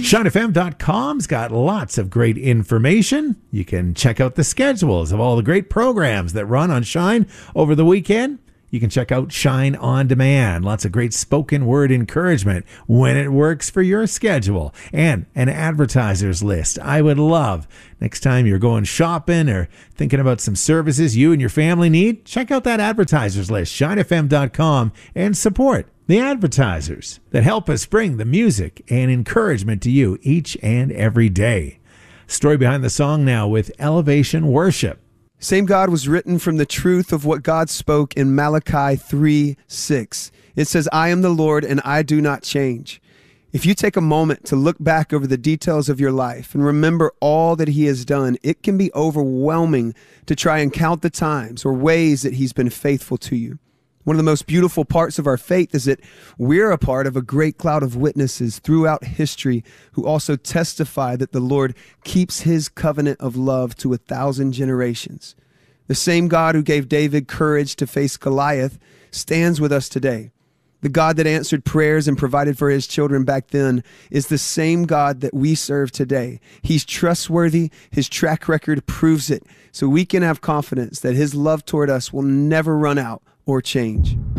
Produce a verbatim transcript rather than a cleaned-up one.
shine f m dot com's got lots of great information. You can check out the schedules of all the great programs that run on Shine over the weekend. You can check out Shine On Demand. Lots of great spoken word encouragement when it works for your schedule. And an advertisers list I would love. Next time you're going shopping or thinking about some services you and your family need, check out that advertisers list, shine f m dot com, and support the advertisers that help us bring the music and encouragement to you each and every day. Story behind the song now with Elevation Worship. Same God was written from the truth of what God spoke in Malachi three six. It says, I am the Lord and I do not change. If you take a moment to look back over the details of your life and remember all that he has done, it can be overwhelming to try and count the times or ways that he's been faithful to you. One of the most beautiful parts of our faith is that we're a part of a great cloud of witnesses throughout history who also testify that the Lord keeps his covenant of love to a thousand generations. The same God who gave David courage to face Goliath stands with us today. The God that answered prayers and provided for his children back then is the same God that we serve today. He's trustworthy. His track record proves it. So we can have confidence that his love toward us will never run out or change.